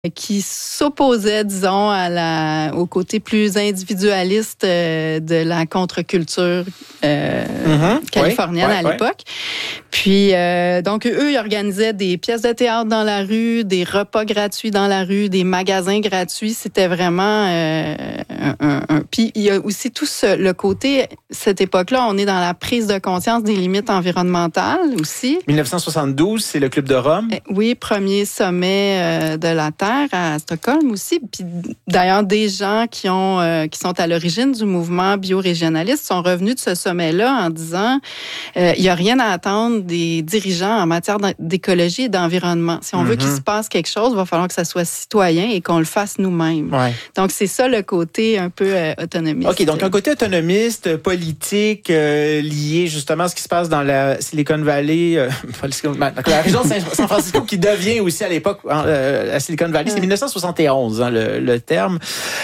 qui s'opposait, disons, au côté plus individualiste de la contre-culture californienne à l'époque. Puis, donc, eux, ils organisaient des pièces de théâtre dans la rue, des repas gratuits dans la rue, des magasins gratuits. C'était vraiment Puis, il y a aussi tout le côté, cette époque-là, on est dans la prise de conscience des limites environnementales aussi. 1972, c'est le Club de Rome. Oui, premier sommet de la Terre à Stockholm aussi. Puis d'ailleurs, des gens qui sont à l'origine du mouvement biorégionaliste sont revenus de ce sommet-là en disant il n'y a rien à attendre des dirigeants en matière d'écologie et d'environnement. Si on veut qu'il se passe quelque chose, il va falloir que ça soit citoyen et qu'on le fasse nous-mêmes. Ouais. Donc, c'est ça le côté un peu autonomiste. OK, donc un côté autonomiste, politique, lié justement à ce qui se passe dans la Silicon Valley, la région de San Francisco qui devient aussi à l'époque la Silicon Valley. C'est 1971, le terme.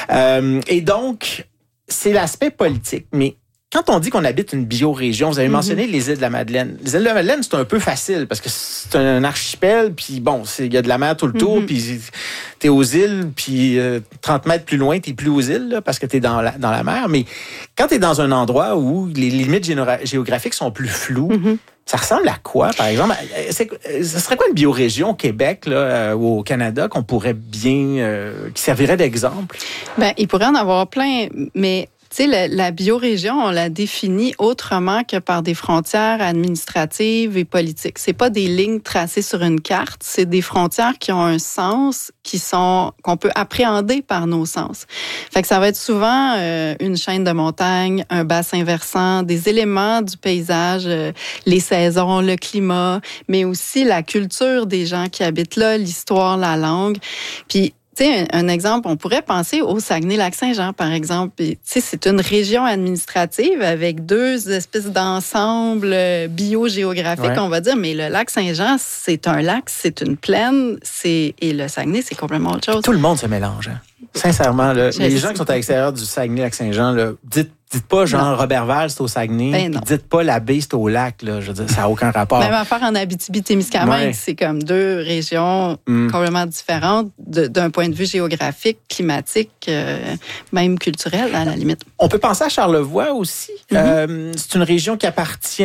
Et donc, c'est l'aspect politique. Mais quand on dit qu'on habite une biorégion, vous avez mentionné les îles de la Madeleine. Les îles de la Madeleine, c'est un peu facile parce que c'est un archipel, puis bon, il y a de la mer tout le tour, puis t'es aux îles, puis 30 mètres plus loin, t'es plus aux îles, là, parce que t'es dans la mer. Mais quand t'es dans un endroit où les limites géographiques sont plus floues, ça ressemble à quoi, par exemple? Ce serait quoi une biorégion au Québec là, ou au Canada qu'on pourrait bien... qui servirait d'exemple? Bien, il pourrait en avoir plein, mais... Tu sais, la biorégion, on la définit autrement que par des frontières administratives et politiques. C'est pas des lignes tracées sur une carte, c'est des frontières qui ont un sens, qu'on peut appréhender par nos sens. Fait que ça va être souvent une chaîne de montagnes, un bassin versant, des éléments du paysage, les saisons, le climat, mais aussi la culture des gens qui habitent là, l'histoire, la langue. Puis tu sais, un exemple, on pourrait penser au Saguenay-Lac-Saint-Jean, par exemple. Tu sais, c'est une région administrative avec deux espèces d'ensembles biogéographiques, on va dire. Mais le lac Saint-Jean, c'est un lac, c'est une plaine, et le Saguenay, c'est complètement autre chose. Tout le monde se mélange. Hein. Sincèrement, là, les gens qui sont à l'extérieur du Saguenay-Lac-Saint-Jean, là, dites pas genre Robertval, c'est au Saguenay. Dites pas la baie, c'est au lac. Là, je veux dire, ça n'a aucun rapport. Même affaire en Abitibi-Témiscamingue, c'est comme deux régions complètement différentes d'un point de vue géographique, climatique, même culturel à la limite. On peut penser à Charlevoix aussi. C'est une région qui appartient...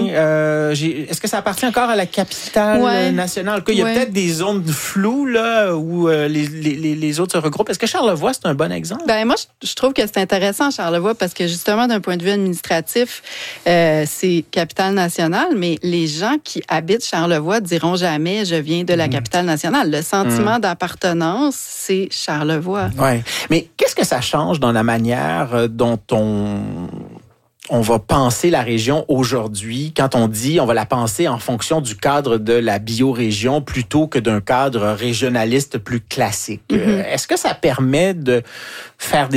est-ce que ça appartient encore à la capitale nationale? Il y a peut-être des zones floues là, où les autres se regroupent. Est-ce que Charlevoix, c'est un bon exemple? Ben moi, je trouve que c'est intéressant, Charlevoix, parce que justement, d'un point de vue administratif, c'est capitale nationale, mais les gens qui habitent Charlevoix diront jamais « je viens de la capitale nationale ». Le sentiment d'appartenance, c'est Charlevoix. Oui, mais qu'est-ce que ça change dans la manière dont on va penser la région aujourd'hui quand on dit on va la penser en fonction du cadre de la biorégion plutôt que d'un cadre régionaliste plus classique? Est-ce que ça permet de faire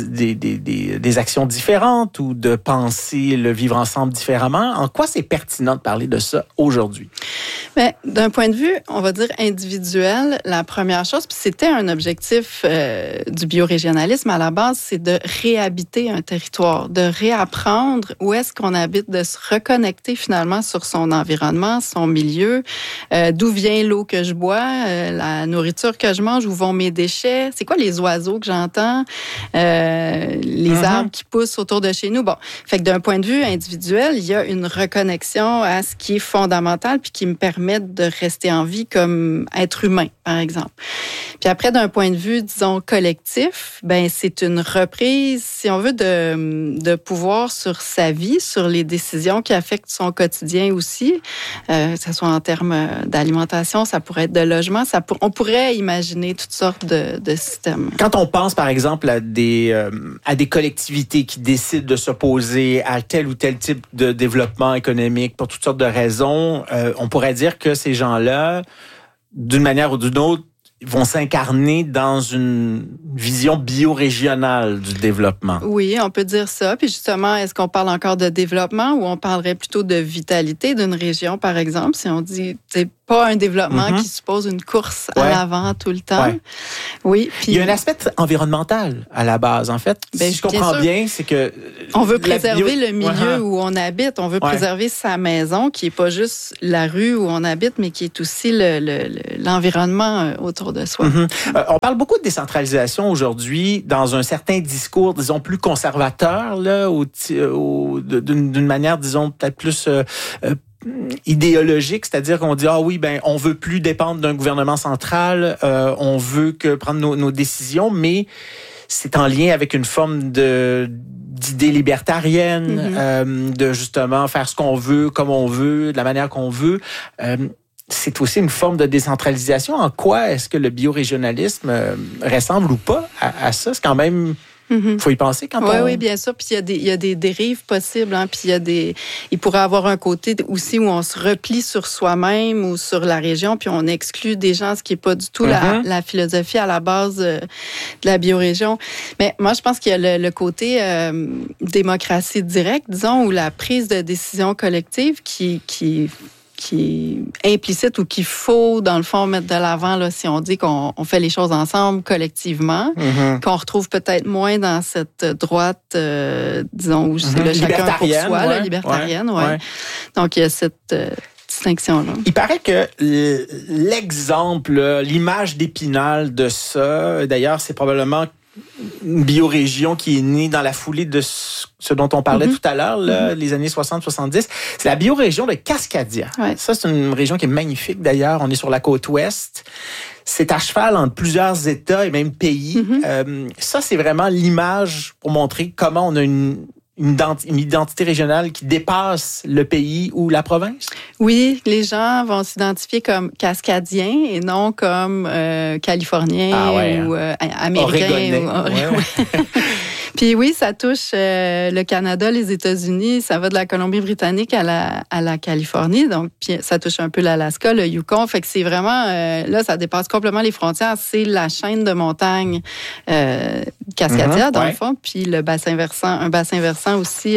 des actions différentes ou de penser le vivre ensemble différemment? En quoi c'est pertinent de parler de ça aujourd'hui? Bien, d'un point de vue, on va dire individuel, la première chose, puis c'était un objectif du biorégionalisme à la base, c'est de réhabiter un territoire, de réapprendre où est-ce qu'on habite, de se reconnecter finalement sur son environnement, son milieu, d'où vient l'eau que je bois, la nourriture que je mange, où vont mes déchets, c'est quoi les oiseaux que j'entends, les arbres qui poussent autour de chez nous. Bon, fait que d'un point de vue individuel, il y a une reconnexion à ce qui est fondamental puis qui me permet de rester en vie comme être humain, par exemple. Puis après, d'un point de vue, disons, collectif, ben c'est une reprise, si on veut, de pouvoir sur sa vie, sur les décisions qui affectent son quotidien aussi, que ce soit en termes d'alimentation, ça pourrait être de logement, on pourrait imaginer toutes sortes de systèmes. Quand on pense, par exemple, à des collectivités qui décident de s'opposer à tel ou tel type de développement économique pour toutes sortes de raisons, on pourrait dire que ces gens-là, d'une manière ou d'une autre, vont s'incarner dans une vision biorégionale du développement. Oui, on peut dire ça. Puis justement, est-ce qu'on parle encore de développement ou on parlerait plutôt de vitalité d'une région, par exemple, si on dit c'est pas un développement qui suppose une course à l'avant tout le temps. Ouais. Oui. Puis il y a un aspect environnemental à la base, en fait. Si je comprends bien, c'est que on veut préserver le milieu où on habite. On veut préserver sa maison, qui est pas juste la rue où on habite, mais qui est aussi l'environnement autour de soi. On parle beaucoup de décentralisation aujourd'hui dans un certain discours, disons, plus conservateur, là, d'une manière, disons, peut-être plus idéologique, c'est-à-dire qu'on dit on veut plus dépendre d'un gouvernement central, on veut prendre nos décisions, mais c'est en lien avec une forme d'idée libertarienne, de justement faire ce qu'on veut, comme on veut, de la manière qu'on veut. C'est aussi une forme de décentralisation. En quoi est-ce que le biorégionalisme ressemble ou pas à ça? C'est quand même... faut y penser quand on... Oui, bien sûr. Puis il y a des dérives possibles. Hein. Puis il pourrait avoir un côté aussi où on se replie sur soi-même ou sur la région, puis on exclut des gens, ce qui n'est pas du tout la philosophie à la base de la biorégion. Mais moi, je pense qu'il y a le côté démocratie directe, disons, ou la prise de décision collective qui est implicite ou qu'il faut, dans le fond, mettre de l'avant là, si on dit qu'on fait les choses ensemble, collectivement, qu'on retrouve peut-être moins dans cette droite, disons, où c'est le chacun pour soi, la libertarienne. Ouais. Donc, il y a cette distinction-là. Il paraît que l'exemple, l'image d'Épinal de ça, d'ailleurs, c'est probablement une biorégion qui est née dans la foulée de ce dont on parlait tout à l'heure, là, les années 60-70. C'est la biorégion de Cascadia. Ouais. Ça, c'est une région qui est magnifique, d'ailleurs. On est sur la côte ouest. C'est à cheval entre plusieurs États et même pays. Ça, c'est vraiment l'image pour montrer comment on a une identité régionale qui dépasse le pays ou la province? Oui, les gens vont s'identifier comme Cascadiens et non comme Californiens ou Américains. Puis oui, ça touche le Canada, les États-Unis, ça va de la Colombie-Britannique à la Californie, donc puis ça touche un peu l'Alaska, le Yukon, fait que c'est vraiment, là, ça dépasse complètement les frontières, c'est la chaîne de montagnes Cascadia, dans le fond, puis un bassin versant aussi...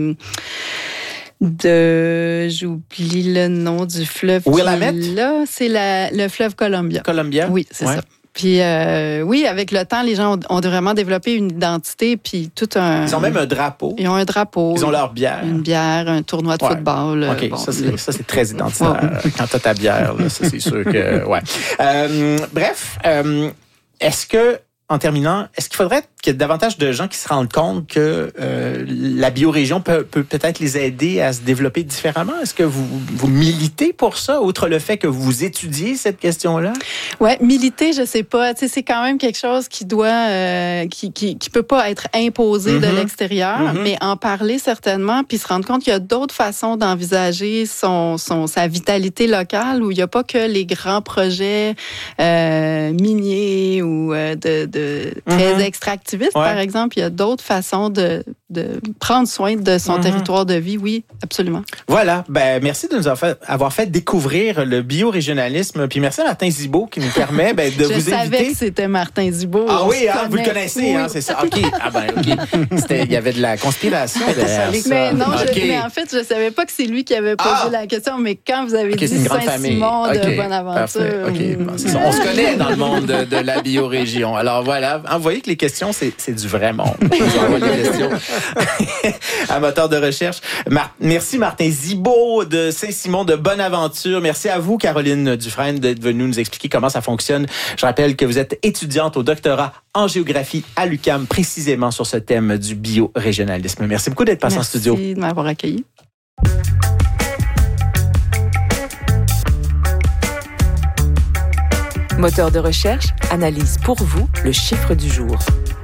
j'oublie le nom du fleuve. Willamette? Là, c'est le fleuve Columbia. Columbia? Oui, c'est ça. Puis oui, avec le temps, les gens ont vraiment développé une identité, puis tout un... Ils ont même un drapeau. Ils ont un drapeau. Ils ont leur bière. Une bière, un tournoi de football. OK, bon, ça, c'est très identitaire. Quand t'as ta bière, là, ça, c'est sûr que... Ouais. Bref, est-ce que, en terminant, est-ce qu'il faudrait qu'il y ait davantage de gens qui se rendent compte que la biorégion peut peut-être les aider à se développer différemment? Est-ce que vous militez pour ça, outre le fait que vous étudiez cette question-là? Oui, militer, je sais pas. Tu sais, c'est quand même quelque chose qui doit, qui peut pas être imposé de l'extérieur, mais en parler certainement, puis se rendre compte qu'il y a d'autres façons d'envisager sa vitalité locale, où il n'y a pas que les grands projets miniers ou de très extractifs. Par exemple, il y a d'autres façons de prendre soin de son territoire de vie. Oui, absolument. Voilà. Ben, merci de nous avoir fait découvrir le biorégionalisme. Puis merci à Martin Zibaud qui nous permet de vous inviter. Je savais que c'était Martin Zibaud. Ah oui, vous le connaissez, c'est ça. OK. Ah ben, OK. Il y avait de la conspiration derrière ça. Mais non, mais en fait, je ne savais pas que c'est lui qui avait posé la question, mais quand vous avez dit Saint-Simon de Bonaventure... OK. C'est ça. On se connaît dans le monde de la biorégion. Alors voilà, vous voyez que les questions, c'est du vrai monde. Je vous envoie les questions à moteur de recherche. Merci Martin Zibaud de Saint-Simon de Bonaventure. Merci à vous, Caroline Dufresne, d'être venue nous expliquer comment ça fonctionne. Je rappelle que vous êtes étudiante au doctorat en géographie à l'UQAM, précisément sur ce thème du biorégionalisme. Merci beaucoup d'être passé en studio. Merci de m'avoir accueilli. Moteur de recherche analyse pour vous le chiffre du jour.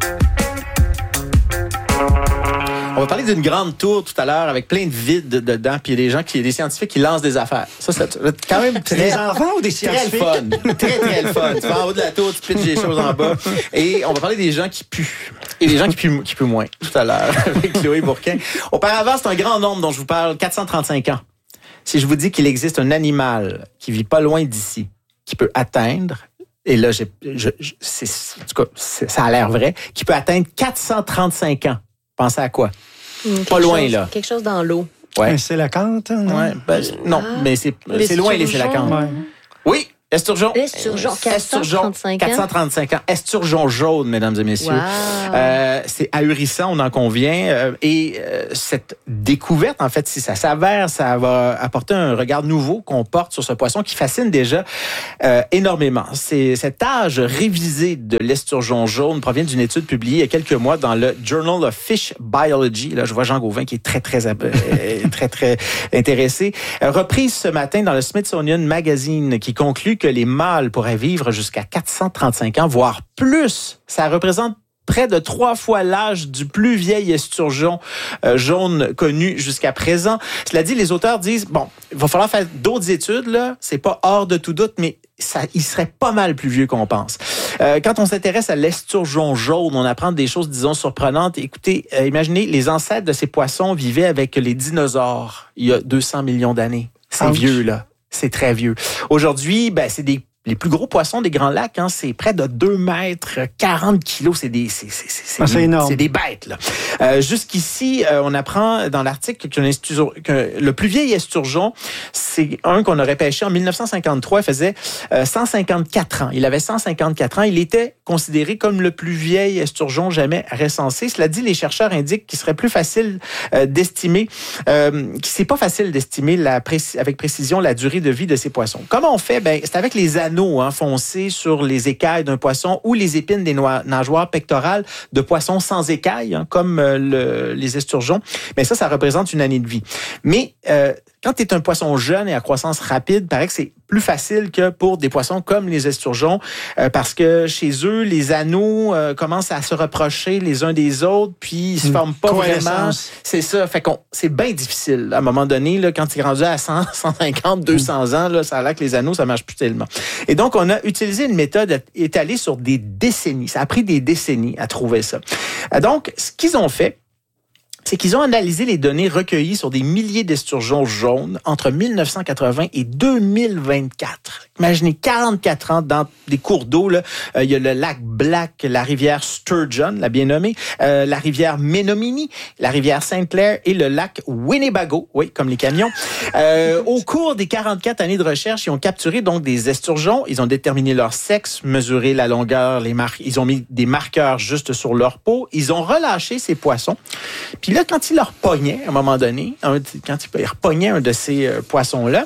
On va parler d'une grande tour tout à l'heure avec plein de vide dedans, puis il y a des scientifiques qui lancent des affaires. Ça quand même très... Des enfants ou des scientifiques? Très le fun. Très le fun. Tu vas en haut de la tour, tu pitches des choses en bas. Et on va parler des gens qui puent. Et des gens qui puent moins, tout à l'heure, avec Chloé Bourquin. Auparavant, c'est un grand nombre dont je vous parle, 435 ans. Si je vous dis qu'il existe un animal qui vit pas loin d'ici, qui peut atteindre et là, en tout cas, ça a l'air vrai, qui peut atteindre 435 ans. Pensez à quoi? Pas loin, là. Quelque chose dans l'eau. Ouais. Un sélacanthe? Ouais, non, mais c'est loin, les sélacantes. Ouais. Oui, esturgeon. Esturgeon, 435 ans. 435 ans. Esturgeon jaune, mesdames et messieurs. Wow. C'est ahurissant, on en convient. Et cette découverte, en fait, si ça s'avère, ça va apporter un regard nouveau qu'on porte sur ce poisson qui fascine déjà énormément. Cet âge révisé de l'esturgeon jaune provient d'une étude publiée il y a quelques mois dans le Journal of Fish Biology. Là, je vois Jean Gauvin qui est très intéressé. Reprise ce matin dans le Smithsonian Magazine qui conclut que les mâles pourraient vivre jusqu'à 435 ans, voire plus. Ça représente près de 3 fois l'âge du plus vieil esturgeon jaune connu jusqu'à présent. Cela dit, les auteurs disent, bon, il va falloir faire d'autres études, là. C'est pas hors de tout doute, mais il serait pas mal plus vieux qu'on pense. Quand on s'intéresse à l'esturgeon jaune, on apprend des choses, disons, surprenantes. Écoutez, imaginez, les ancêtres de ces poissons vivaient avec les dinosaures il y a 200 millions d'années. C'est vieux, là. C'est très vieux. Aujourd'hui, c'est les plus gros poissons des Grands Lacs, hein, c'est près de 2 mètres, 40 kilos. C'est énorme. C'est des bêtes, là. Jusqu'ici, on apprend dans l'article que le plus vieil esturgeon, c'est un qu'on aurait pêché en 1953. Il faisait 154 ans. Il avait 154 ans. Il était considéré comme le plus vieil esturgeon jamais recensé. Cela dit, les chercheurs indiquent qu'il serait plus facile d'estimer, c'est pas facile d'estimer avec précision la durée de vie de ces poissons. Comment on fait? C'est avec les anneaux foncés sur les écailles d'un poisson ou les épines des nageoires pectorales de poissons sans écailles, comme les esturgeons. Mais ça représente une année de vie. Mais quand tu es un poisson jeune et à croissance rapide, il paraît que c'est plus facile que pour des poissons comme les esturgeons parce que chez eux, les anneaux commencent à se reprocher les uns des autres, puis ils se forment pas vraiment. C'est ça. Fait c'est bien difficile. À un moment donné, là, quand tu es rendu à 100, 150, 200 ans, là, ça a l'air que les anneaux, ça marche plus tellement. Et donc, on a utilisé une méthode étalée sur des décennies. Ça a pris des décennies à trouver ça. Donc, ce qu'ils ont fait, c'est qu'ils ont analysé les données recueillies sur des milliers d'esturgeons jaunes entre 1980 et 2024. Imaginez 44 ans dans des cours d'eau. Là, il y a le lac Black, la rivière Sturgeon, la bien nommée, la rivière Menominee, la rivière Sainte-Claire et le lac Winnebago, oui, comme les camions. Au cours des 44 années de recherche, ils ont capturé donc des esturgeons. Ils ont déterminé leur sexe, mesuré la longueur, ils ont mis des marqueurs juste sur leur peau. Ils ont relâché ces poissons. Puis là, quand ils leur pognaient, à un moment donné, quand ils repognaient un de ces poissons-là,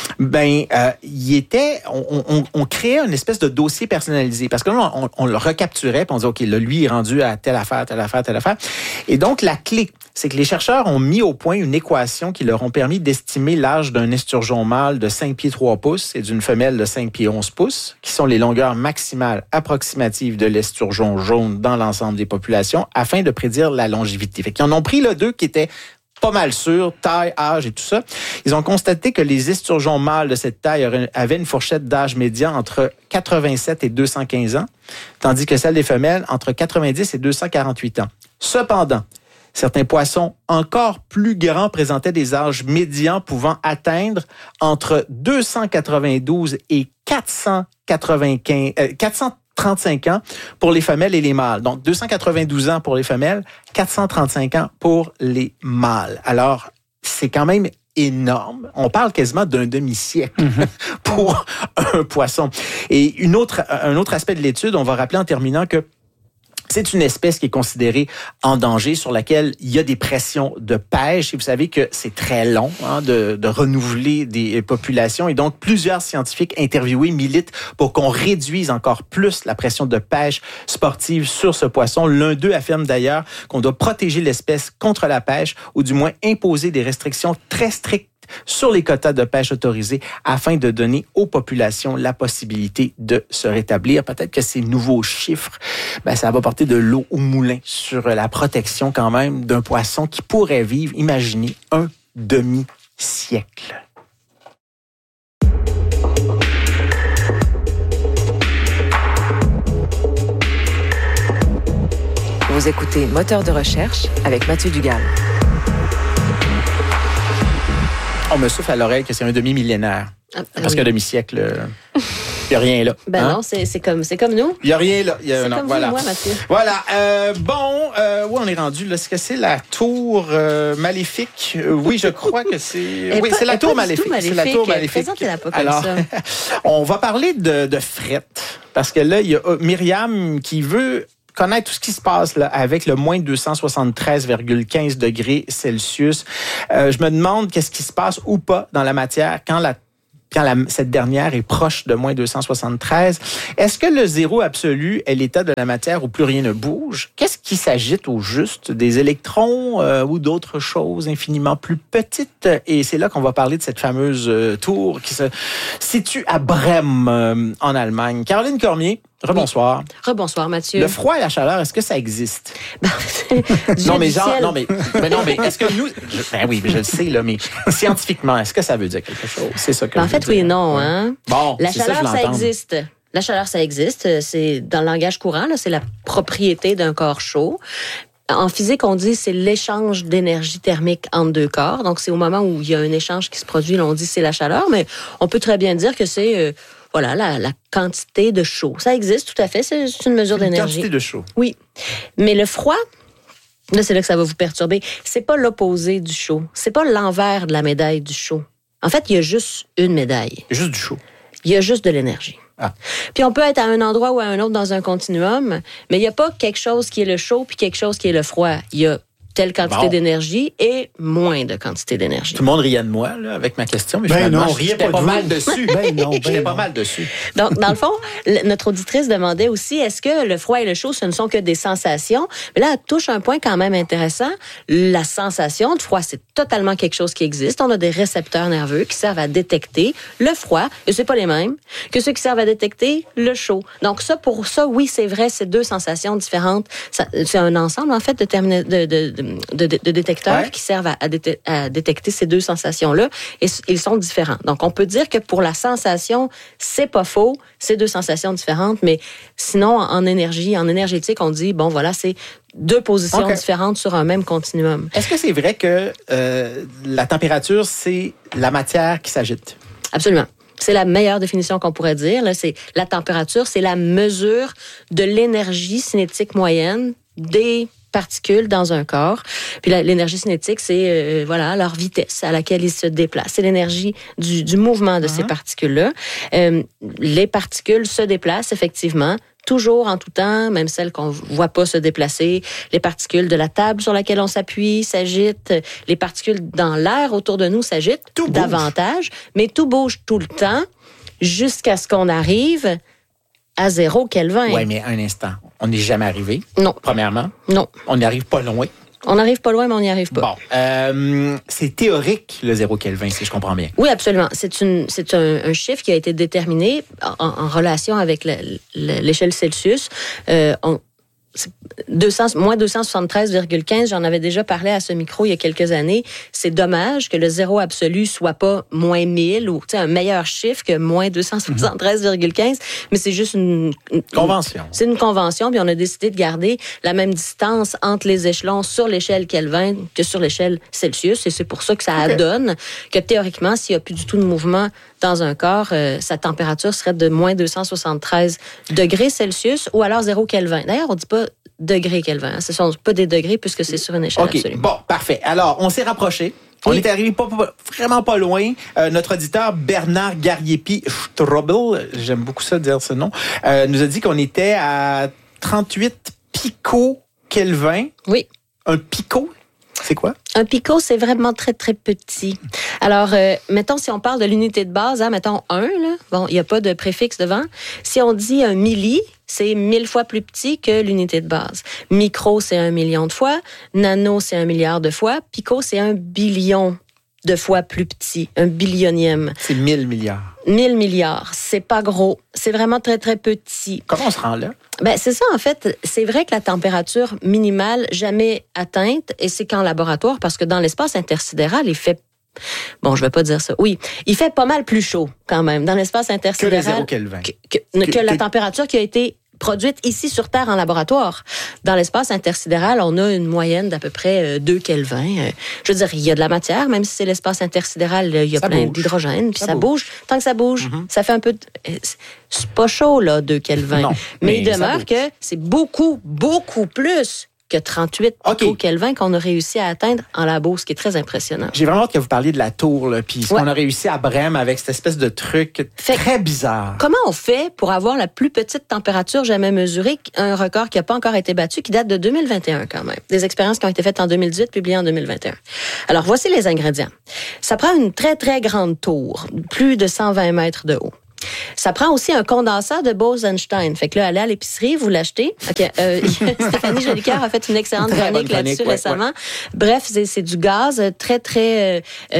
on créait une espèce de dossier personnalisé. Parce que là, on le recapturait, puis on disait, OK, là, lui, il est rendu à telle affaire. Et donc, la clé, c'est que les chercheurs ont mis au point une équation qui leur ont permis d'estimer l'âge d'un esturgeon mâle de 5 pieds 3 pouces et d'une femelle de 5 pieds 11 pouces, qui sont les longueurs maximales approximatives de l'esturgeon jaune dans l'ensemble des populations, afin de prédire la longévité. Fait qu'ils en ont pris là 2 qui étaient pas mal sûrs, taille, âge et tout ça. Ils ont constaté que les esturgeons mâles de cette taille avaient une fourchette d'âge médian entre 87 et 215 ans, tandis que celle des femelles entre 90 et 248 ans. Cependant, certains poissons encore plus grands présentaient des âges médians pouvant atteindre entre 292 et 435 ans pour les femelles et les mâles. Donc, 292 ans pour les femelles, 435 ans pour les mâles. Alors, c'est quand même énorme. On parle quasiment d'un demi-siècle pour un poisson. Et un autre aspect de l'étude, on va rappeler en terminant que c'est une espèce qui est considérée en danger, sur laquelle il y a des pressions de pêche. Et vous savez que c'est très long de renouveler des populations. Et donc, plusieurs scientifiques interviewés militent pour qu'on réduise encore plus la pression de pêche sportive sur ce poisson. L'un d'eux affirme d'ailleurs qu'on doit protéger l'espèce contre la pêche, ou du moins imposer des restrictions très strictes sur les quotas de pêche autorisés afin de donner aux populations la possibilité de se rétablir. Peut-être que ces nouveaux chiffres, ça va porter de l'eau au moulin sur la protection quand même d'un poisson qui pourrait vivre, imaginez, un demi-siècle. Vous écoutez Moteur de recherche avec Mathieu Dugal. On me souffle à l'oreille que c'est un demi-millénaire. Parce qu'un demi-siècle... Il n'y a rien là. Ben non, c'est comme nous. Il n'y a rien là. C'est non, comme voilà. vous, moi, Mathieu. Voilà. Où on est rendu? Là? Est-ce que c'est la tour maléfique? Oui, je crois que c'est... Oui, c'est la tour maléfique. C'est la tour maléfique. Présentez-la pas comme Alors, ça. on va parler de fret. Parce que là, il y a Myriam qui veut connaître tout ce qui se passe là, avec le moins 273,15 degrés Celsius. Je me demande qu'est-ce qui se passe ou pas dans la matière quand cette dernière est proche de moins 273. Est-ce que le zéro absolu est l'état de la matière où plus rien ne bouge? Qu'est-ce qui s'agite au juste? Des électrons ou d'autres choses infiniment plus petites? Et c'est là qu'on va parler de cette fameuse tour qui se situe à Brême, en Allemagne. Caroline Cormier, rebonsoir. Oui. Rebonsoir, Mathieu. Le froid et la chaleur, est-ce que ça existe? Non, mais est-ce que nous... oui, mais je le sais, là, mais scientifiquement, est-ce que ça veut dire quelque chose? C'est ça que en fait, oui et non. Hein? Bon, la chaleur, ça existe. La chaleur, ça existe. C'est dans le langage courant, là, c'est la propriété d'un corps chaud. En physique, on dit c'est l'échange d'énergie thermique entre deux corps. Donc, c'est au moment où il y a un échange qui se produit, là, on dit c'est la chaleur, mais on peut très bien dire que c'est... la quantité de chaud. Ça existe tout à fait, c'est une mesure d'énergie. Quantité de chaud. Oui. Mais le froid, là, c'est là que ça va vous perturber. C'est pas l'opposé du chaud. C'est pas l'envers de la médaille du chaud. En fait, il y a juste une médaille. Il y a juste du chaud. Il y a juste de l'énergie. Ah. Puis on peut être à un endroit ou à un autre dans un continuum, mais il n'y a pas quelque chose qui est le chaud puis quelque chose qui est le froid. Il y a telle quantité d'énergie et moins de quantité d'énergie. Tout le monde riait de moi là, avec ma question, mais finalement, j'étais pas mal dessus. J'étais pas mal dessus. Donc, dans le fond, notre auditrice demandait aussi, est-ce que le froid et le chaud, ce ne sont que des sensations? Mais là, elle touche un point quand même intéressant. La sensation de froid, c'est totalement quelque chose qui existe. On a des récepteurs nerveux qui servent à détecter le froid, et c'est pas les mêmes que ceux qui servent à détecter le chaud. Donc, pour ça, oui, c'est vrai, c'est deux sensations différentes. C'est un ensemble, en fait, de détecteurs qui servent à détecter ces deux sensations-là, et ils sont différents. Donc, on peut dire que pour la sensation, c'est pas faux, c'est deux sensations différentes, mais sinon, en énergétique, on dit, bon, voilà, c'est deux positions différentes sur un même continuum. Est-ce que c'est vrai que la température, c'est la matière qui s'agite? Absolument. C'est la meilleure définition qu'on pourrait dire. Là, c'est la température, c'est la mesure de l'énergie cinétique moyenne des particules dans un corps. Puis l'énergie cinétique, c'est leur vitesse à laquelle ils se déplacent. C'est l'énergie du mouvement de ces particules-là. Les particules se déplacent effectivement toujours en tout temps, même celles qu'on voit pas se déplacer. Les particules de la table sur laquelle on s'appuie s'agitent. Les particules dans l'air autour de nous s'agitent davantage. Mais tout bouge tout le temps jusqu'à ce qu'on arrive à 0 Kelvin. Oui, mais un instant. On n'est jamais arrivé. Non. Premièrement. Non. On n'arrive pas loin. On n'arrive pas loin, mais on n'y arrive pas. Bon. C'est théorique, le 0 Kelvin, si je comprends bien. Oui, absolument. C'est un chiffre qui a été déterminé en relation avec l'échelle Celsius. Moins 273,15, j'en avais déjà parlé à ce micro il y a quelques années. C'est dommage que le zéro absolu soit pas moins 1000 ou un meilleur chiffre que moins 273,15, mais c'est juste une convention. C'est une convention, puis on a décidé de garder la même distance entre les échelons sur l'échelle Kelvin que sur l'échelle Celsius, et c'est pour ça que ça adonne que théoriquement, s'il n'y a plus du tout de mouvement dans un corps, sa température serait de moins 273 degrés Celsius ou alors 0 Kelvin. D'ailleurs, on dit pas degrés Kelvin. Ce ne sont pas des degrés puisque c'est sur une échelle absolue. Bon, parfait. Alors, on s'est rapproché. On est arrivé vraiment pas loin. Notre auditeur Bernard Gariepi-Strobel, j'aime beaucoup ça dire ce nom, nous a dit qu'on était à 38 pico-Kelvin. Oui. Un pico, c'est quoi? Un pico, c'est vraiment très, très petit. Alors, mettons, si on parle de l'unité de base, mettons 1, là, bon, il n'y a pas de préfixe devant. Si on dit un milli, c'est 1000 fois plus petit que l'unité de base. Micro, c'est 1 million de fois. Nano, c'est 1 milliard de fois. Pico, c'est 1 billion de fois plus petit. 1 billionième. C'est 1000 milliards. 1000 milliards. C'est pas gros. C'est vraiment très, très petit. Comment on se rend là? C'est ça, en fait. C'est vrai que la température minimale jamais atteinte, et c'est qu'en laboratoire, parce que dans l'espace intersidéral, il fait... Bon, je vais pas dire ça. Oui, il fait pas mal plus chaud, quand même, dans l'espace intersidéral. Que le 0 Kelvin. Que la température qui a été produites ici sur Terre en laboratoire. Dans l'espace intersidéral, on a une moyenne d'à peu près 2 Kelvin. Je veux dire, il y a de la matière, même si c'est l'espace intersidéral, il y a plein d'hydrogène, puis ça bouge. Tant que ça bouge, ça fait un peu... C'est pas chaud, là, 2 Kelvin. Non, mais il demeure que c'est beaucoup, beaucoup plus que 38 Kelvin qu'on a réussi à atteindre en labo, ce qui est très impressionnant. J'ai vraiment hâte que vous parliez de la tour, là, puis ce qu'on a réussi à Brême avec cette espèce de truc très bizarre. Comment on fait pour avoir la plus petite température jamais mesurée, un record qui n'a pas encore été battu, qui date de 2021 quand même. Des expériences qui ont été faites en 2018, publiées en 2021. Alors, voici les ingrédients. Ça prend une très, très grande tour, plus de 120 mètres de haut. Ça prend aussi un condensat de Bose-Einstein. Fait que là, allez à l'épicerie, vous l'achetez. OK. Stéphanie Jolicoeur a fait une excellente chronique là-dessus récemment. Bref, c'est du gaz très, très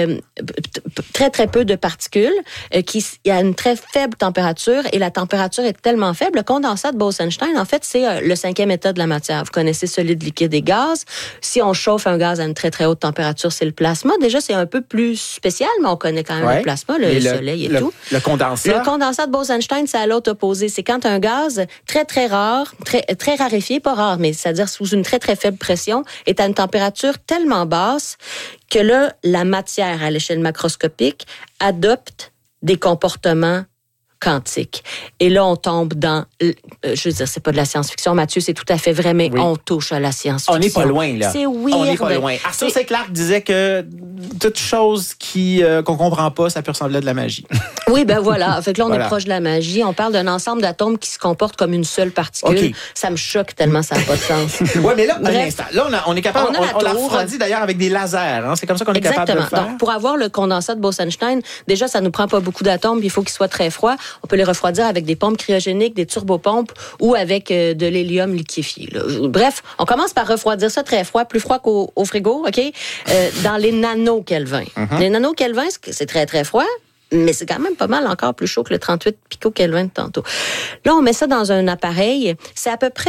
peu de particules qui a une très faible température et la température est tellement faible. Le condensat de Bose-Einstein, en fait, c'est le 5e état de la matière. Vous connaissez solide, liquide et gaz. Si on chauffe un gaz à une très, très haute température, c'est le plasma. Déjà, c'est un peu plus spécial, mais on connaît quand même le plasma, le soleil et tout. Le condensat. Le condensat de Bose-Einstein, c'est à l'autre opposé. C'est quand un gaz très, très rare, très raréfié, pas rare, mais c'est-à-dire sous une très, très faible pression, est à une température tellement basse que là, la matière à l'échelle macroscopique adopte des comportements quantique. Et là, on tombe dans... je veux dire, c'est pas de la science-fiction, Mathieu, c'est tout à fait vrai, mais on touche à la science-fiction. On n'est pas loin, là. C'est weird. On n'est pas loin. Arthur C. Clarke disait que toute chose qu'on comprend pas, ça peut ressembler à de la magie. Oui, ben voilà. Fait que là, on est proche de la magie. On parle d'un ensemble d'atomes qui se comportent comme une seule particule. Okay. Ça me choque tellement, ça n'a pas de sens. Oui, mais là, un instant. Là, on est capable... On la refroidit d'ailleurs avec des lasers. Hein? C'est comme ça qu'on est capable de le faire. Donc, pour avoir le condensat de Bose-Einstein, déjà, ça nous prend pas beaucoup d'atomes, puis il faut qu'il soit très froid. On peut les refroidir avec des pompes cryogéniques, des turbopompes ou avec de l'hélium liquéfié. Là. Bref, on commence par refroidir ça très froid, plus froid qu'au frigo, OK? Dans les nano-Kelvin. Les nano-Kelvin, c'est très, très froid. Mais c'est quand même pas mal encore plus chaud que le 38 pico-Kelvin de tantôt. Là, on met ça dans un appareil. C'est à peu près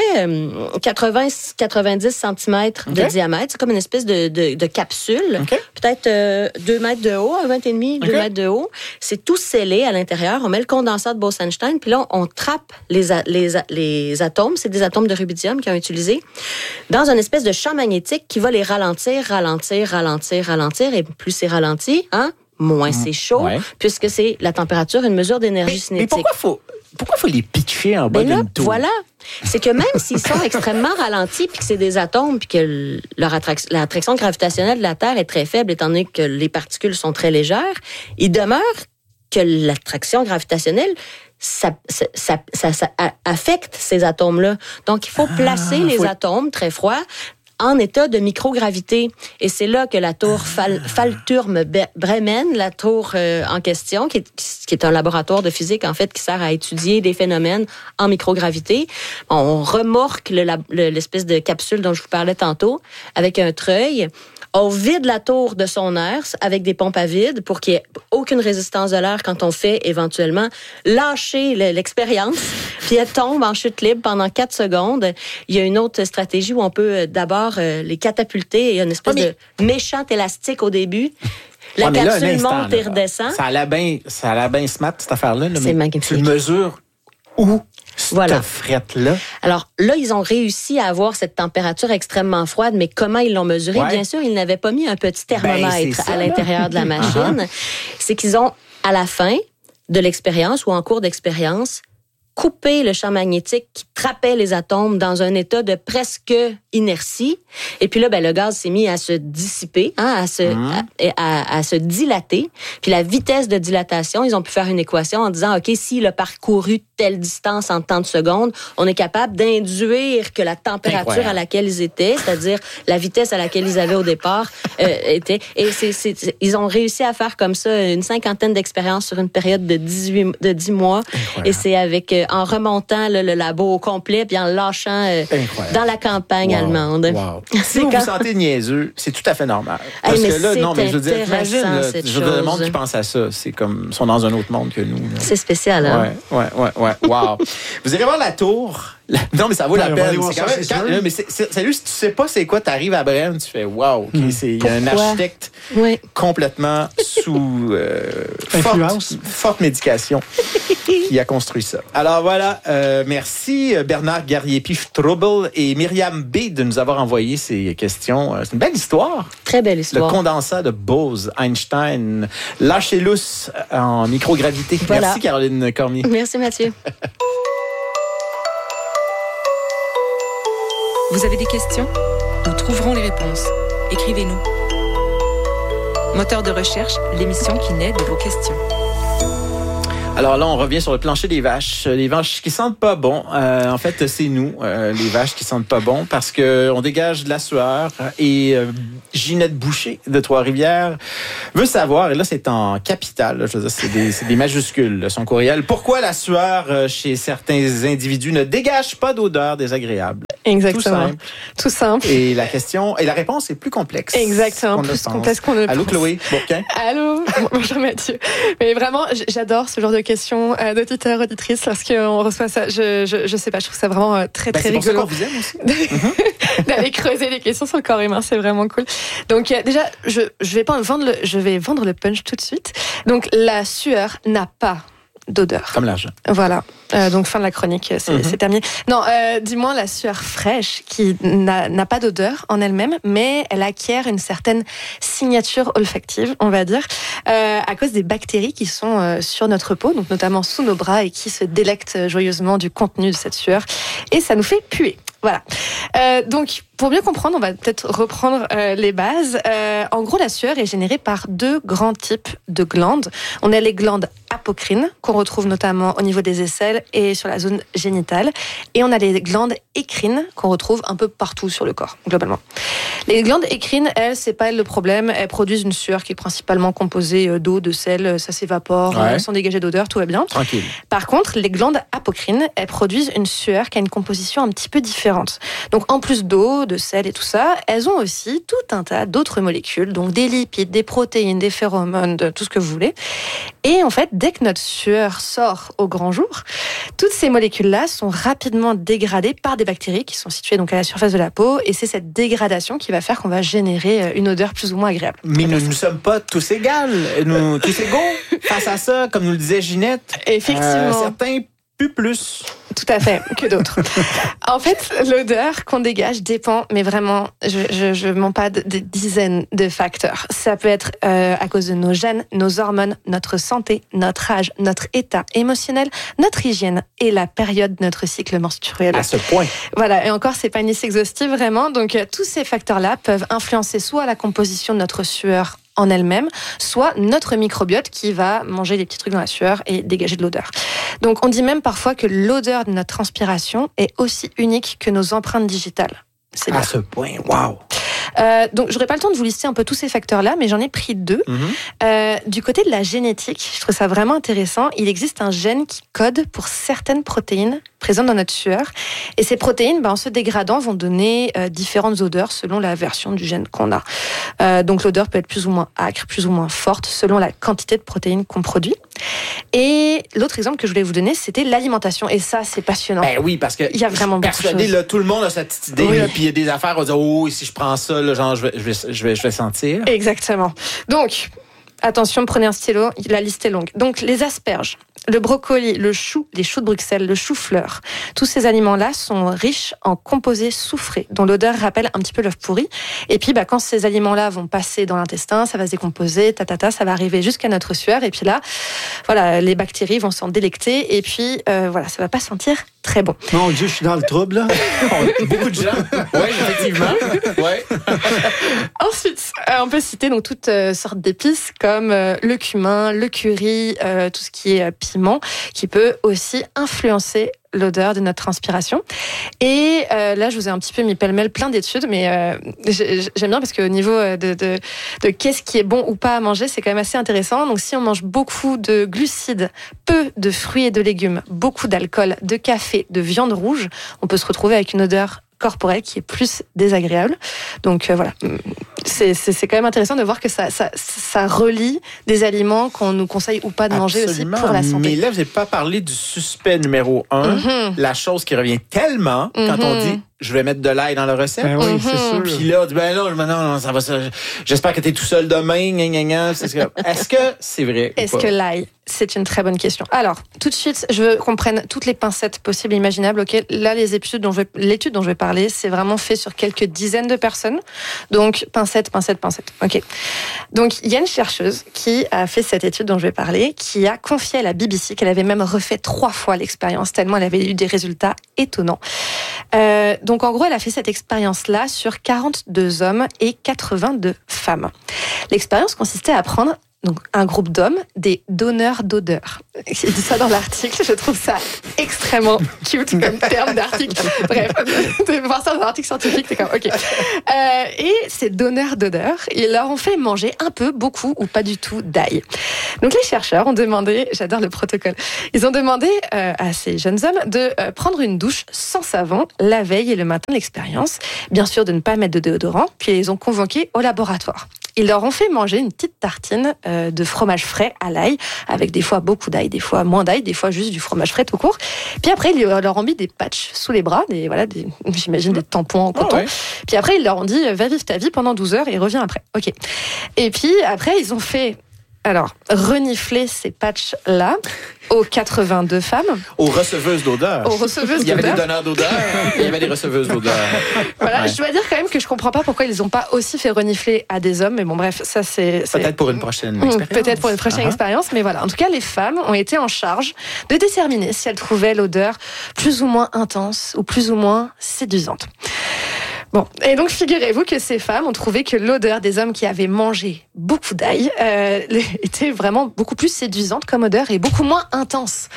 80-90 cm de diamètre. C'est comme une espèce de capsule. Peut-être 2 mètres de haut, 1,5 mètres, 2 mètres de haut. C'est tout scellé à l'intérieur. On met le condensat de Bose-Einstein. Puis là, on trappe les atomes. C'est des atomes de rubidium qu'ils ont utilisés dans une espèce de champ magnétique qui va les ralentir. Et plus c'est ralenti, moins c'est chaud, puisque c'est la température, une mesure d'énergie cinétique. Mais pourquoi faut les pitcher en bas d'une tour? Voilà. C'est que même s'ils sont extrêmement ralentis, puis que c'est des atomes, puis que l'attraction gravitationnelle de la Terre est très faible, étant donné que les particules sont très légères, il demeure que l'attraction gravitationnelle ça affecte ces atomes-là. Donc, il faut placer les atomes très froids en état de microgravité. Et c'est là que la tour Fallturm-Bremen, la tour en question, qui est un laboratoire de physique, en fait, qui sert à étudier des phénomènes en microgravité. On remorque l'espèce de capsule dont je vous parlais tantôt avec un treuil. On vide la tour de son air avec des pompes à vide pour qu'il n'y ait aucune résistance de l'air quand on fait éventuellement lâcher l'expérience. Puis elle tombe en chute libre pendant 4 secondes. Il y a une autre stratégie où on peut d'abord les catapulter. Il y a une espèce de méchant élastique au début. La capsule monte et redescend. Ça allait bien smart, cette affaire-là. C'est magnifique. Tu le mesures où? Voilà. Frette-là. Alors là, ils ont réussi à avoir cette température extrêmement froide, mais comment ils l'ont mesuré? Bien sûr, ils n'avaient pas mis un petit thermomètre à l'intérieur de la machine. C'est qu'ils ont, à la fin de l'expérience ou en cours d'expérience, coupé le champ magnétique qui trappait les atomes dans un état de presque inertie. Et puis là, le gaz s'est mis à se dissiper, à se dilater. Puis la vitesse de dilatation, ils ont pu faire une équation en disant, OK, s'il a parcouru telle distance en tant de secondes, on est capable d'induire que la température à laquelle ils étaient, c'est-à-dire la vitesse à laquelle ils avaient au départ, était... Et ils ont réussi à faire comme ça une 50aine d'expériences sur une période de 10 mois. Incroyable. Et c'est avec... en remontant le labo au complet, puis en lâchant dans la campagne allemande. Wow. Si vous vous sentez niaiseux, c'est tout à fait normal. Parce que là, non, mais je veux dire, imagine, le monde qui pense à ça, c'est comme, ils sont dans un autre monde que nous. Là. C'est spécial, hein? Ouais. Wow. Vous irez voir la tour. Non, mais ça vaut la on va peine. aller voir C'est ça, quand même, c'est sûr. mais sérieux, si tu sais pas c'est quoi, t'arrives à Brême, tu fais wow, il y a un Pourquoi? architecte Oui. complètement sous Influence. forte médication qui a construit ça. Alors voilà, merci Bernard Garriépi-Strobel et Myriam B de nous avoir envoyé ces questions. C'est une belle histoire. Très belle Le histoire. condensat de Bose-Einstein. Lâchez lousse en microgravité. Voilà. Merci Caroline Cormier. Merci Mathieu. Vous avez des questions? Nous trouverons les réponses. Écrivez-nous. Moteur de recherche, l'émission qui naît de vos questions. Alors là, on revient sur le plancher des vaches. Les vaches qui sentent pas bon. En fait, c'est nous, les vaches qui sentent pas bon, parce que on dégage de la sueur. Et Ginette Boucher de Trois-Rivières veut savoir, et là c'est en capital, là, je veux dire, c'est des majuscules, là, son courriel. Pourquoi la sueur chez certains individus ne dégage pas d'odeur désagréable? Exactement. Tout simple. Et la question, et la réponse est plus complexe. Exactement, qu'on ne plus pense. complexe qu'on ne Allô, pense. Chloé Bourquin? Allô, bonjour Mathieu. Mais vraiment, j'adore ce genre de questions d'auditeurs, auditrices, lorsqu'on reçoit ça. Je sais pas, je trouve ça vraiment très, très C'est pour ça rigolo. qu'on vous aime aussi. D'aller creuser les questions sur le corps humain, c'est vraiment cool. Donc déjà, je vais vendre le punch tout de suite. Donc la sueur n'a pas d'odeur. Comme l'argent. Voilà. Donc fin de la chronique, c'est terminé. Non, dis-moi la sueur fraîche qui n'a pas d'odeur en elle-même, mais elle acquiert une certaine signature olfactive, on va dire, à cause des bactéries qui sont sur notre peau, donc notamment sous nos bras, et qui se délectent joyeusement du contenu de cette sueur. Et ça nous fait puer. Voilà. Donc, pour mieux comprendre, on va peut-être reprendre les bases. En gros, la sueur est générée par deux grands types de glandes. On a les glandes apocrines, qu'on retrouve notamment au niveau des aisselles et sur la zone génitale. Et on a les glandes écrines, qu'on retrouve un peu partout sur le corps, globalement. Les glandes écrines, elles, c'est pas le problème. Elles produisent une sueur qui est principalement composée d'eau, de sel, ça s'évapore, sans dégager d'odeur, tout va bien. Tranquille. Par contre, les glandes apocrines, elles produisent une sueur qui a une composition un petit peu différente. Donc, en plus d'eau, de sel et tout ça, elles ont aussi tout un tas d'autres molécules, donc des lipides, des protéines, des phéromones, tout ce que vous voulez. Et en fait, dès que notre sueur sort au grand jour, toutes ces molécules-là sont rapidement dégradées par des bactéries qui sont situées donc à la surface de la peau, et c'est cette dégradation qui va faire qu'on va générer une odeur plus ou moins agréable. Mais nous ne sommes pas tous égaux, nous tous égaux face à ça, comme nous le disait Ginette. Effectivement. Certains plus. Tout à fait, que d'autres. En fait, l'odeur qu'on dégage dépend, mais vraiment, je mens pas, de dizaines de facteurs. Ça peut être à cause de nos gènes, nos hormones, notre santé, notre âge, notre état émotionnel, notre hygiène et la période de notre cycle menstruel. À ce point. Voilà, et encore, c'est pas une liste exhaustive vraiment. Donc, tous ces facteurs-là peuvent influencer soit la composition de notre sueur en elle-même, soit notre microbiote qui va manger des petits trucs dans la sueur et dégager de l'odeur. Donc on dit même parfois que l'odeur de notre transpiration est aussi unique que nos empreintes digitales. C'est À bien. ce point, wow. Donc j'aurais pas le temps de vous lister un peu tous ces facteurs-là, mais j'en ai pris deux. Du côté de la génétique, je trouve ça vraiment intéressant. Il existe un gène qui code pour certaines protéines présentes dans notre sueur. Et ces protéines, en se dégradant, vont donner différentes odeurs selon la version du gène qu'on a. Donc l'odeur peut être plus ou moins âcre, plus ou moins forte, selon la quantité de protéines qu'on produit. Et l'autre exemple que je voulais vous donner, c'était l'alimentation. Et ça, c'est passionnant. Ben oui, parce que Il y a vraiment beaucoup de persuadé, choses. là, tout le monde a cette petite idée, Oui. là, puis il y a des affaires, on va dire, oh, si je prends ça, là, genre, je vais sentir. Exactement. Donc, attention, prenez un stylo, la liste est longue. Donc, les asperges, le brocoli, le chou, les choux de Bruxelles, le chou-fleur, tous ces aliments-là sont riches en composés soufrés, dont l'odeur rappelle un petit peu l'œuf pourri. Et puis, quand ces aliments-là vont passer dans l'intestin, ça va se décomposer, ça va arriver jusqu'à notre sueur. Et puis là, voilà, les bactéries vont s'en délecter. Et puis, voilà, ça va pas sentir très bon. Mon Dieu, je suis dans le trouble, là. Beaucoup de gens. Oui, effectivement. Ouais. Ensuite, on peut citer donc toutes sortes d'épices comme le cumin, le curry, tout ce qui est piment, qui peut aussi influencer l'odeur de notre transpiration. Et là, je vous ai un petit peu mis pêle-mêle plein d'études, mais j'aime bien parce qu'au niveau de qu'est-ce qui est bon ou pas à manger, c'est quand même assez intéressant. Donc, si on mange beaucoup de glucides, peu de fruits et de légumes, beaucoup d'alcool, de café, de viande rouge, on peut se retrouver avec une odeur corporelle qui est plus désagréable. Donc voilà, c'est quand même intéressant de voir que ça relie des aliments qu'on nous conseille ou pas de manger Absolument. aussi pour la santé. Mais là, vous n'avez pas parlé du suspect numéro 1, la chose qui revient tellement quand on dit je vais mettre de l'ail dans la recette. Ben oui, c'est sûr. Puis là, on dit, non, ça va, j'espère que tu es tout seul demain. Est-ce que c'est vrai? Est-ce que l'ail, c'est une très bonne question. Alors, tout de suite, je veux qu'on prenne toutes les pincettes possibles et imaginables. Okay, là, l'étude dont je vais parler, c'est vraiment fait sur quelques dizaines de personnes. Donc, pincettes. OK. Donc, il y a une chercheuse qui a fait cette étude dont je vais parler, qui a confié à la BBC qu'elle avait même refait 3 fois l'expérience, tellement elle avait eu des résultats étonnants. Donc, en gros, elle a fait cette expérience-là sur 42 hommes et 82 femmes. L'expérience consistait à prendre donc un groupe d'hommes, des donneurs d'odeur. J'ai dit ça dans l'article, je trouve ça extrêmement cute comme terme d'article. Bref, de voir ça dans un article scientifique, c'est comme OK. Et ces donneurs d'odeur, ils leur ont fait manger un peu, beaucoup ou pas du tout d'ail. Donc les chercheurs ont demandé, j'adore le protocole, ils ont demandé à ces jeunes hommes de prendre une douche sans savon la veille et le matin de l'expérience. Bien sûr, de ne pas mettre de déodorant, puis ils les ont convoqués au laboratoire. Ils leur ont fait manger une petite tartine de fromage frais à l'ail, avec des fois beaucoup d'ail, des fois moins d'ail, des fois juste du fromage frais tout court. Puis après, ils leur ont mis des patchs sous les bras, j'imagine des tampons en coton. Ouais. Puis après, ils leur ont dit, va vivre ta vie pendant 12 heures et reviens après. OK. Et puis après, ils ont fait... renifler ces patchs-là aux 82 femmes. Aux receveuses d'odeur. Il y avait des donneurs d'odeur et il y avait des receveuses d'odeur. Voilà, ouais. Je dois dire quand même que je comprends pas pourquoi ils n'ont pas aussi fait renifler à des hommes, mais bon bref, ça c'est... Peut-être pour une prochaine expérience. Peut-être pour une prochaine expérience, mais voilà. En tout cas, les femmes ont été en charge de déterminer si elles trouvaient l'odeur plus ou moins intense ou plus ou moins séduisante. Bon, et donc figurez-vous que ces femmes ont trouvé que l'odeur des hommes qui avaient mangé beaucoup d'ail était vraiment beaucoup plus séduisante comme odeur et beaucoup moins intense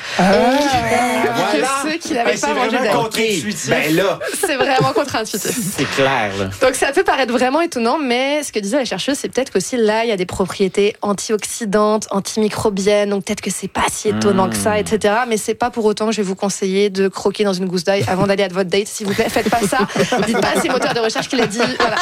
que ceux qui n'avaient pas mangé d'ail. Ben là, c'est vraiment contre-intuitif. C'est clair. Là. Donc ça peut paraître vraiment étonnant, mais ce que disait la chercheuse, c'est peut-être qu'aussi l'ail a des propriétés antioxydantes, antimicrobiennes, donc peut-être que c'est pas si étonnant que ça, etc. Mais c'est pas pour autant que je vais vous conseiller de croquer dans une gousse d'ail avant d'aller à votre date, s'il vous plaît. Faites pas ça. Dites pas, c'est moteur de recherche qui l'a dit. Voilà.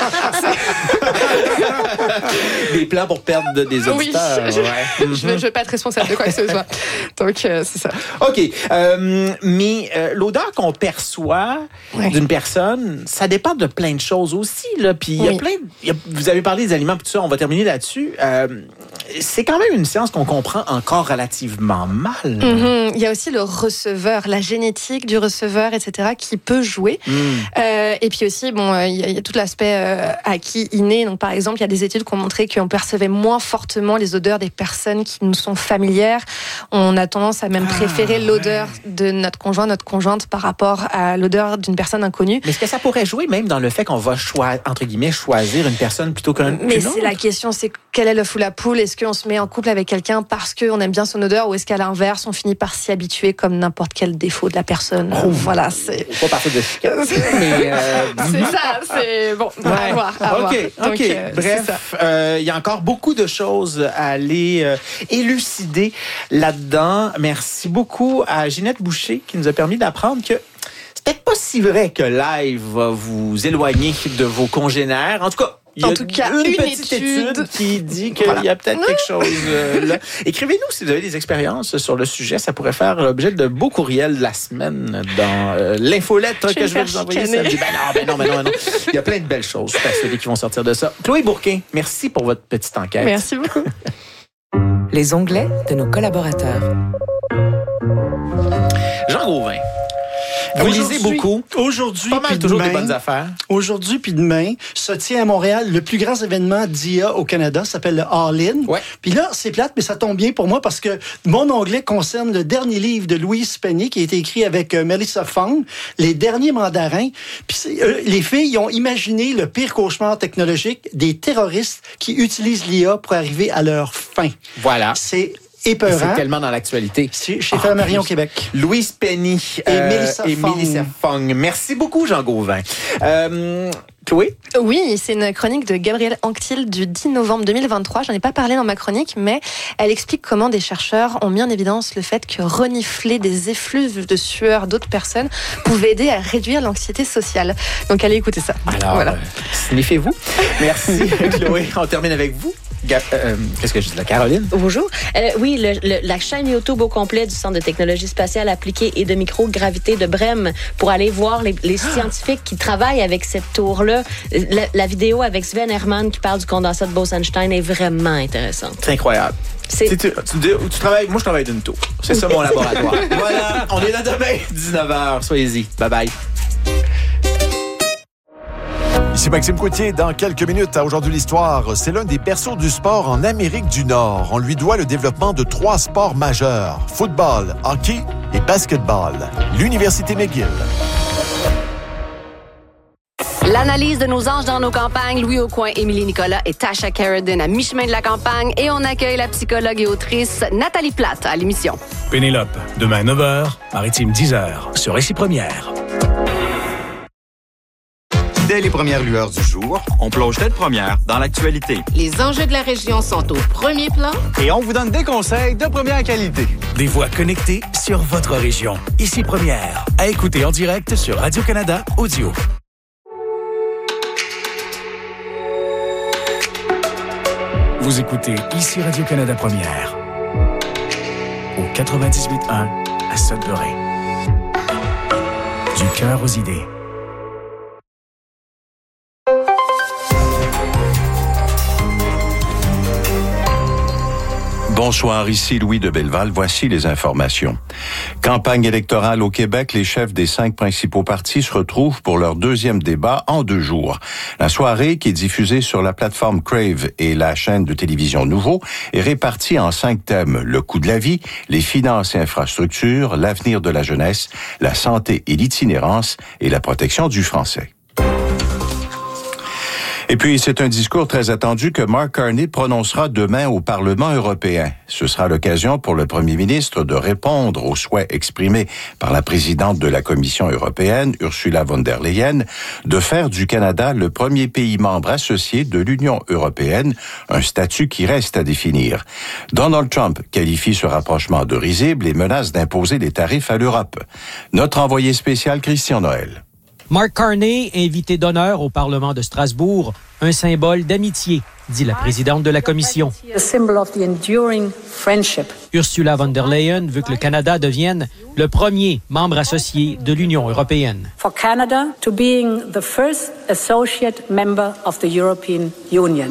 Des plans pour perdre des auditeurs. Oui, je ne veux pas être responsable de quoi que ce soit. Donc, c'est ça. OK. Mais l'odeur qu'on perçoit d'une personne, ça dépend de plein de choses aussi. Là. Puis il y a vous avez parlé des aliments, puis tout ça, on va terminer là-dessus. C'est quand même une science qu'on comprend encore relativement mal. Il y a aussi le receveur, la génétique du receveur, etc., qui peut jouer. Et puis aussi, il y a tout l'aspect acquis, inné. Donc, par exemple, il y a des études qui ont montré qu'on percevait moins fortement les odeurs des personnes qui nous sont familières. On a tendance à même préférer l'odeur de notre conjoint, notre conjointe par rapport à l'odeur d'une personne inconnue. Mais est-ce que ça pourrait jouer même dans le fait qu'on va entre guillemets choisir une personne plutôt qu'une autre? Mais c'est la question, c'est quel est l'œuf ou la poule? Est-ce qu'on se met en couple avec quelqu'un parce qu'on aime bien son odeur ou est-ce qu'à l'inverse, on finit par s'y habituer comme n'importe quel défaut de la personne? Voilà, c'est... Pas partir de mais c'est ça, c'est... Bon, à voir. OK. Bref, il y a encore beaucoup de choses à aller élucider là-dedans. Merci beaucoup à Ginette Boucher qui nous a permis d'apprendre que c'est peut-être pas si vrai que l'ail va vous éloigner de vos congénères. En tout cas, il y a une petite étude qui dit qu'il y a peut-être quelque chose là. Écrivez-nous si vous avez des expériences sur le sujet. Ça pourrait faire l'objet de beaux courriels de la semaine dans l'infolettre que je vais vous envoyer samedi. Ben non. Il y a plein de belles choses. Je suis persuadé qui vont sortir de ça. Chloé Bourquin, merci pour votre petite enquête. Merci beaucoup. Les onglets de nos collaborateurs. Jean Gauvin. Vous lisez beaucoup. Aujourd'hui, pas mal toujours des bonnes affaires. Aujourd'hui puis demain, se tient à Montréal le plus grand événement d'IA au Canada, ça s'appelle le All-In. Ouais. Puis là, c'est plate, mais ça tombe bien pour moi parce que mon onglet concerne le dernier livre de Louise Penny qui a été écrit avec Melissa Fong, Les derniers mandarins. Puis les filles ont imaginé le pire cauchemar technologique des terroristes qui utilisent l'IA pour arriver à leur fin. Voilà. C'est épeurant. C'est tellement dans l'actualité. C'est chez Flammarion Québec. Louise Penny et Melissa Fong. Merci beaucoup, Jean Gauvin. Chloé? Oui, c'est une chronique de Gabrielle Anctil du 10 novembre 2023. J'en ai pas parlé dans ma chronique, mais elle explique comment des chercheurs ont mis en évidence le fait que renifler des effluves de sueur d'autres personnes pouvait aider à réduire l'anxiété sociale. Donc allez écouter ça. Alors, voilà. Sniffez-vous. Merci Chloé. On termine avec vous. Qu'est-ce que je dis là, Caroline? Bonjour. Oui, la chaîne YouTube au complet du Centre de technologie spatiale appliquée et de microgravité de Brême pour aller voir les scientifiques qui travaillent avec cette tour-là. La vidéo avec Sven Hermann qui parle du condensat de Bose-Einstein est vraiment intéressante. C'est incroyable. Tu travailles, moi je travaille d'une tour. C'est ça mon laboratoire. Voilà, on est là demain, 19h. Soyez-y. Bye bye. Ici Maxime Coutier, dans quelques minutes à Aujourd'hui l'Histoire. C'est l'un des berceaux du sport en Amérique du Nord. On lui doit le développement de 3 sports majeurs, football, hockey et basketball. L'Université McGill. L'analyse de nos anges dans nos campagnes, Louis Aucoin, Émilie Nicolas et Tasha Carradine à mi-chemin de la campagne. Et on accueille la psychologue et autrice Nathalie Plate à l'émission. Pénélope, demain 9h, Maritime 10h, sur Récit Première. Dès les premières lueurs du jour, on plonge tête première dans l'actualité. Les enjeux de la région sont au premier plan. Et on vous donne des conseils de première qualité. Des voix connectées sur votre région. Ici Première, à écouter en direct sur Radio-Canada Audio. Vous écoutez Ici Radio-Canada Première, au 98.1 à Sudbury. Du cœur aux idées. Bonsoir, ici Louis de Belleval. Voici les informations. Campagne électorale au Québec, les chefs des 5 principaux partis se retrouvent pour leur 2e débat en 2 jours. La soirée, qui est diffusée sur la plateforme Crave et la chaîne de télévision Nouveau, est répartie en 5 thèmes. Le coût de la vie, les finances et infrastructures, l'avenir de la jeunesse, la santé et l'itinérance et la protection du français. Et puis, c'est un discours très attendu que Mark Carney prononcera demain au Parlement européen. Ce sera l'occasion pour le premier ministre de répondre aux souhaits exprimés par la présidente de la Commission européenne, Ursula von der Leyen, de faire du Canada le premier pays membre associé de l'Union européenne, un statut qui reste à définir. Donald Trump qualifie ce rapprochement de risible et menace d'imposer des tarifs à l'Europe. Notre envoyé spécial, Christian Noël. Mark Carney, invité d'honneur au Parlement de Strasbourg, un symbole d'amitié, dit la présidente de la Commission. Ursula von der Leyen veut que le Canada devienne le premier membre associé de l'Union européenne. For Canada to being the first associate member of the European Union.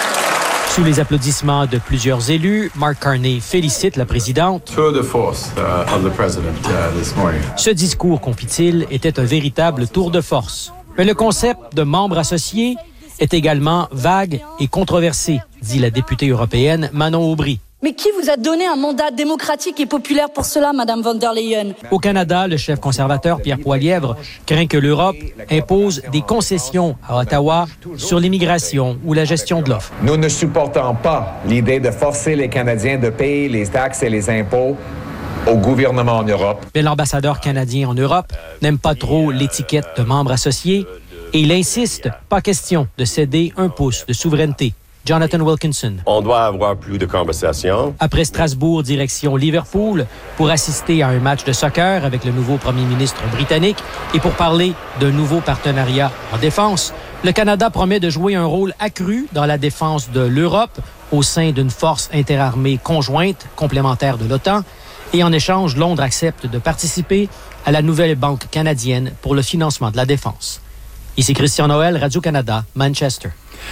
Sous les applaudissements de plusieurs élus, Mark Carney félicite la présidente. Tour de force of the president this morning. Ce discours, confie-t-il, était un véritable tour de force. Mais le concept de membre associé est également vague et controversé, dit la députée européenne Manon Aubry. Mais qui vous a donné un mandat démocratique et populaire pour cela, Madame von der Leyen? Au Canada, le chef conservateur Pierre Poilievre craint que l'Europe impose des concessions à Ottawa sur l'immigration ou la gestion de l'offre. Nous ne supportons pas l'idée de forcer les Canadiens de payer les taxes et les impôts au gouvernement en Europe. Mais l'ambassadeur canadien en Europe n'aime pas trop l'étiquette de membre associé et il insiste, pas question de céder un pouce de souveraineté. Jonathan Wilkinson. On doit avoir plus de conversations. Après Strasbourg, direction Liverpool, pour assister à un match de soccer avec le nouveau premier ministre britannique et pour parler d'un nouveau partenariat en défense, le Canada promet de jouer un rôle accru dans la défense de l'Europe au sein d'une force interarmée conjointe complémentaire de l'OTAN. Et en échange, Londres accepte de participer à la nouvelle banque canadienne pour le financement de la défense. Ici Christian Noël, Radio-Canada, Manchester.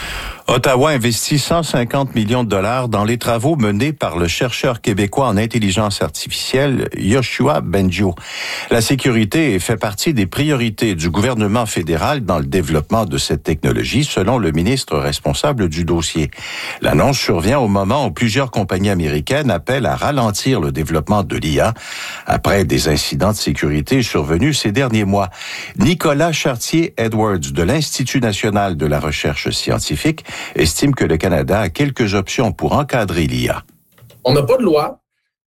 Ottawa investit 150 millions de dollars dans les travaux menés par le chercheur québécois en intelligence artificielle Yoshua Bengio. La sécurité fait partie des priorités du gouvernement fédéral dans le développement de cette technologie, selon le ministre responsable du dossier. L'annonce survient au moment où plusieurs compagnies américaines appellent à ralentir le développement de l'IA après des incidents de sécurité survenus ces derniers mois. Nicolas Chartier-Edwards de l'Institut national de la recherche scientifique estime que le Canada a quelques options pour encadrer l'IA. On n'a pas de loi,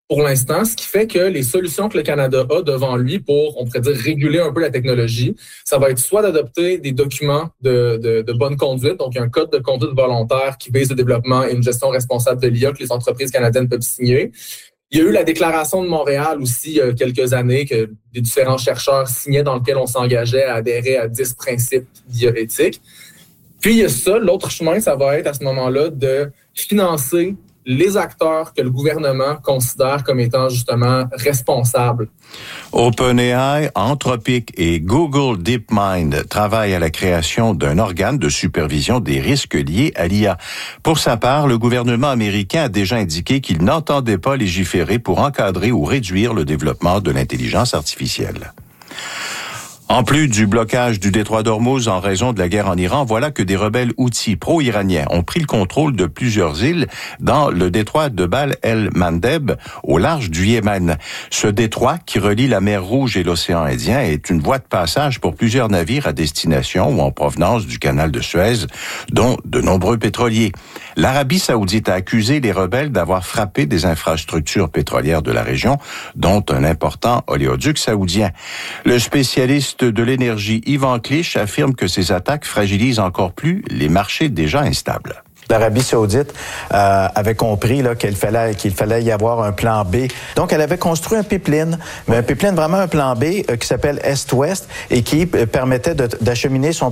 pour l'instant, ce qui fait que les solutions que le Canada a devant lui pour, on pourrait dire, réguler un peu la technologie, ça va être soit d'adopter des documents de bonne conduite, donc un code de conduite volontaire qui vise le développement et une gestion responsable de l'IA que les entreprises canadiennes peuvent signer. Il y a eu la Déclaration de Montréal aussi, il y a quelques années, que des différents chercheurs signaient dans lequel on s'engageait à adhérer à 10 principes bioéthiques. Puis il y a ça, l'autre chemin, ça va être à ce moment-là de financer les acteurs que le gouvernement considère comme étant justement responsables. OpenAI, Anthropic et Google DeepMind travaillent à la création d'un organe de supervision des risques liés à l'IA. Pour sa part, le gouvernement américain a déjà indiqué qu'il n'entendait pas légiférer pour encadrer ou réduire le développement de l'intelligence artificielle. En plus du blocage du détroit d'Ormuz en raison de la guerre en Iran, voilà que des rebelles houthis pro-iraniens ont pris le contrôle de plusieurs îles dans le détroit de Bab el-Mandeb, au large du Yémen. Ce détroit, qui relie la mer Rouge et l'océan Indien, est une voie de passage pour plusieurs navires à destination ou en provenance du canal de Suez, dont de nombreux pétroliers. L'Arabie saoudite a accusé les rebelles d'avoir frappé des infrastructures pétrolières de la région, dont un important oléoduc saoudien. Le spécialiste de l'énergie Yvan Clich affirme que ces attaques fragilisent encore plus les marchés déjà instables. L'Arabie saoudite avait compris là, qu'il fallait y avoir un plan B. Donc, elle avait construit un pipeline, mais un pipeline vraiment un plan B qui s'appelle Est-Ouest et qui permettait d'acheminer son